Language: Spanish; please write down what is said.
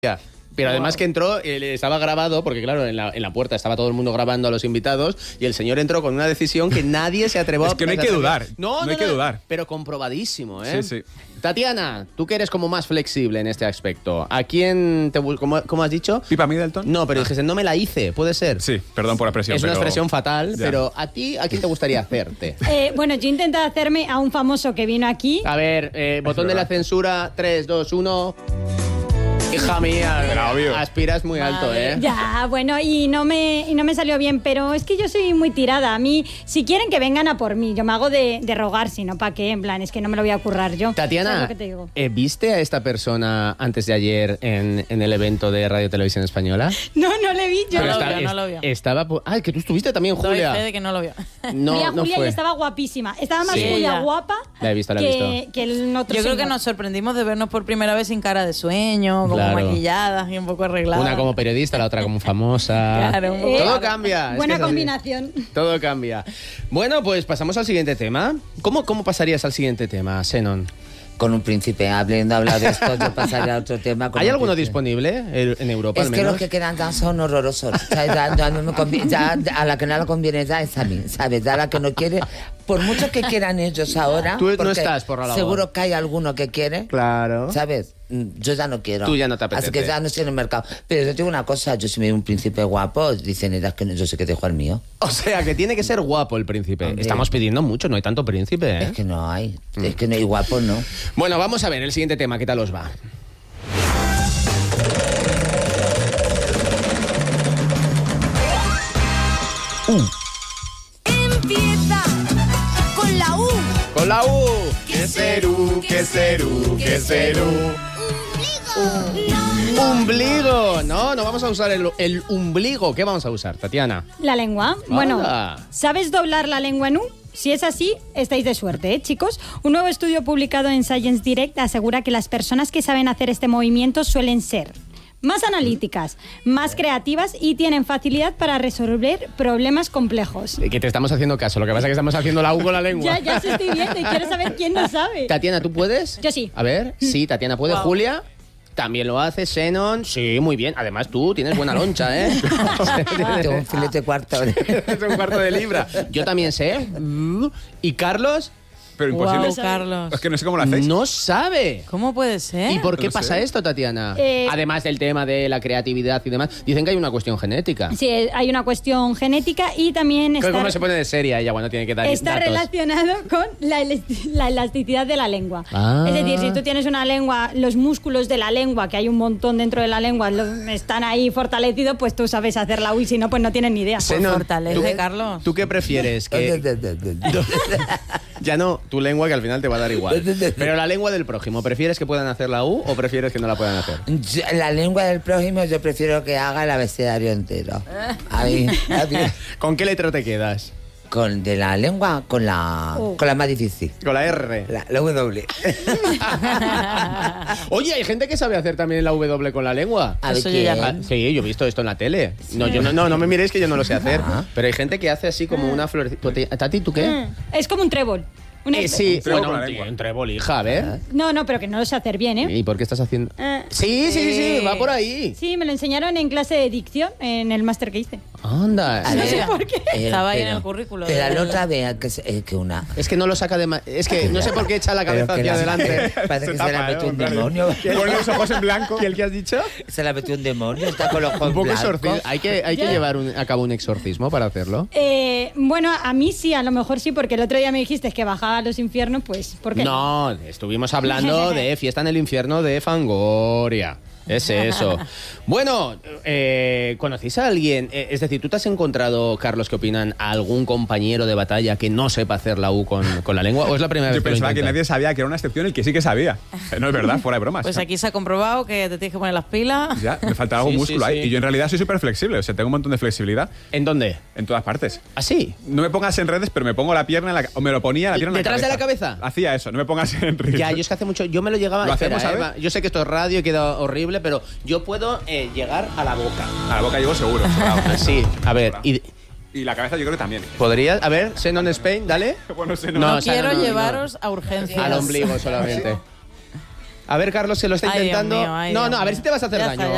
Pero además que entró, estaba grabado, porque claro, en la puerta estaba todo el mundo grabando a los invitados, y el señor entró con una decisión que nadie se atrevió a... Es que no hay que dudar. No hay que dudar. Pero comprobadísimo, ¿eh? Sí. Tatiana, tú que eres como más flexible en este aspecto, ¿a quién te... ¿Cómo has dicho? ¿Pipa Middleton? No, pero dijiste, no me la hice, ¿puede ser? Sí, perdón por la expresión. Es una expresión fatal, Ya. pero ¿a ti, a quién te gustaría hacerte? Bueno, yo intenté hacerme a un famoso que vino aquí. A ver, botón de la censura, 3, 2, 1... Hija mía, Era obvio. aspiras muy alto, ¿eh? Ya, bueno, y no me salió bien, pero es que yo soy muy tirada. A mí, si quieren que vengan a por mí, yo me hago de rogar, si no, ¿para qué? En plan, es que no me lo voy a currar yo. Tatiana, ¿Sabes lo que te digo? ¿viste a esta persona antes de ayer en el evento de Radio Televisión Española? No le vi yo. No lo vio. Estaba... Ay, que tú estuviste también, Doy Julia. fe de que no lo vio. No, Vi a no Julia fue. y estaba guapísima. Estaba más Sí. Julia Ella. guapa La he visto. que el otro Yo creo que señor. nos sorprendimos de vernos por primera vez sin cara de sueño, como Claro. maquilladas y un poco arregladas. Una como periodista, la otra como famosa. Claro, un poco Todo raro. cambia. es Buena que es así. combinación. Todo cambia. Bueno, pues pasamos al siguiente tema. ¿Cómo pasarías al siguiente tema, Xenon? Con un príncipe, habiendo hablado de esto, yo pasaría a otro tema. Con ¿Hay un alguno príncipe. disponible en Europa Es al que menos? los que quedan ya son horrorosos. O sea, ya no me conviene, ya a la que no le conviene ya es a mí, ¿sabes? Ya a la que no quiere, por mucho que quieran ellos ahora... Tú no porque estás por la labor. seguro que hay alguno que quiere, Claro. ¿sabes? Yo ya no quiero. Tú ya no te apetece. Así que ya no estoy en el mercado. Pero yo te digo una cosa, yo si me veo un príncipe guapo, dicen ellas que no, yo sé que dejo el mío. O sea, que tiene que ser guapo el príncipe. Hombre. Estamos pidiendo mucho, no hay tanto príncipe, ¿eh? Es que no hay, es que no hay guapo, no. Bueno, vamos a ver el siguiente tema, ¿qué tal os va? Empieza con la U. Con la U. ¿Qué serú? ¿Qué serú? ¿Qué serú? Ombligo. No vamos a usar el ombligo. ¿Qué vamos a usar, Tatiana? La lengua. Bueno, Anda. ¿sabes doblar la lengua en U? Si es así, estáis de suerte, ¿eh, chicos? Un nuevo estudio publicado en Science Direct asegura que las personas que saben hacer este movimiento suelen ser más analíticas, más creativas y tienen facilidad para resolver problemas complejos. Que te estamos haciendo caso. Lo que pasa es que estamos haciendo la U con la lengua. Ya se estoy viendo y quiero saber quién lo sabe. Tatiana, ¿tú puedes? Yo sí. A ver, sí, Tatiana puede. Wow. Julia, también lo hace. Xenon, sí, muy bien. Además, tú tienes buena loncha, ¿eh? Tengo un filete cuarto. Es un cuarto de libra. Yo también sé. ¿Y Carlos? Pero imposible. Wow, Carlos. Es que no sé cómo lo hacéis. No sabe. ¿Cómo puede ser? ¿Y por qué No pasa sé. esto, Tatiana? Además del tema de la creatividad y demás, dicen que hay una cuestión genética. Sí, hay una cuestión genética y también ¿Cómo se pone de seria ella cuando tiene que dar está datos? relacionado con la elasticidad de la lengua. Ah. Es decir, si tú tienes una lengua, los músculos de la lengua, que hay un montón dentro de la lengua, están ahí fortalecidos, pues tú sabes hacer la U y si no, pues no tienes ni idea. Xenon, fortalece, Carlos. ¿Tú qué prefieres? Ya no, tu lengua que al final te va a dar igual. Pero la lengua del prójimo, ¿prefieres que puedan hacer la U o prefieres que no la puedan hacer? La lengua del prójimo yo prefiero que haga el abecedario entero. Ahí, ¿Con qué letra te quedas? con de la lengua, con la más difícil. Con la R. La W. Oye, hay gente que sabe hacer también la W con la lengua. A ver Eso yo ya quién. Ah, sí, yo he visto esto en la tele. No, yo no me miréis que yo no lo sé hacer. Pero hay gente que hace así como una florecita. Tati, ¿tú qué? Es como un trébol. Sí, Un trébol bueno, con la lengua. un trébol, hija, a ver. No, pero que no lo sé hacer bien, ¿eh? ¿Y por qué estás haciendo? Sí, va por ahí. Sí, me lo enseñaron en clase de dicción en el máster que hice. Anda. A ver, por qué. Estaba ahí en el currículo Pero de- la otra vea que una. Es que no lo saca de... Es que no sé por qué echa la cabeza Pero que hacia la- adelante. Parece que se la tapa, metió un claro. demonio. Con los ojos en blanco. ¿Y el que has dicho? Se la metió un demonio, está con los ojos Un poco blancos. exorcismo. Hay que llevar a cabo un exorcismo para hacerlo. Bueno, a mí sí, a lo mejor sí, porque el otro día me dijiste que bajaba a los infiernos, pues, ¿por qué? No, estuvimos hablando de Fiesta en el Infierno de Fangoria. Es eso. Bueno, ¿conocéis a alguien? Es decir, ¿tú te has encontrado, Carlos, qué opinan, a algún compañero de batalla que no sepa hacer la U con la lengua? ¿O es la primera Yo vez que lo pensaba que intenta? nadie sabía que era una excepción el que sí que sabía. No es verdad, fuera de bromas. Pues aquí se ha comprobado que te tienes que poner las pilas. Ya, me falta algo Sí, músculo sí, ahí. sí. Y yo en realidad soy súper flexible. O sea, tengo un montón de flexibilidad ¿En dónde? en todas partes. ¿Así? No me pongas en redes, pero me pongo la pierna en la... O me lo ponía la pierna en la ¿Detrás cabeza. de la cabeza? Hacía eso, no me pongas en redes. Ya, yo es que hace mucho... Yo me lo llegaba... ¿Lo espera, hacemos, Eva, yo sé que esto es radio y queda horrible, pero yo puedo llegar a la boca. A la boca llego seguro. sobrado. Sí, a ver, y... Y la cabeza yo creo que también. ¿Podrías? A ver, Xenon Spain, dale. Bueno, sé, No, No, o sea, quiero no. llevaros a urgencias. Al ombligo solamente. A ver, Carlos, se lo está Ay, Dios intentando. mío, ay, no, Dios no, a ver mío. si te vas a hacer Ya daño. está,